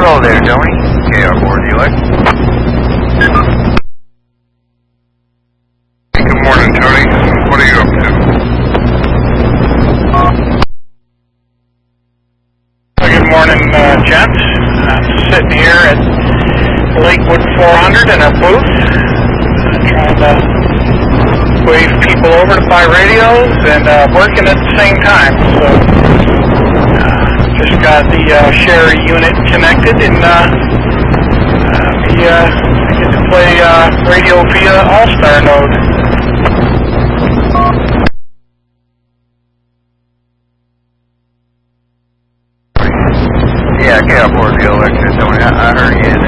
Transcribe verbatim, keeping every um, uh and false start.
Hello there, Tony. K R four Dealer. Good morning, Tony. What are you up to? Good morning, uh, gents. I'm sitting here at Lakewood four hundred in our booth, uh, trying to wave people over to buy radios and uh, working at the same time. So, uh, just got the uh, Sherry unit connected, and uh, uh, we uh, get to play uh, radio via All-Star node. Yeah, K R four Dealer. Tony, I, I heard you in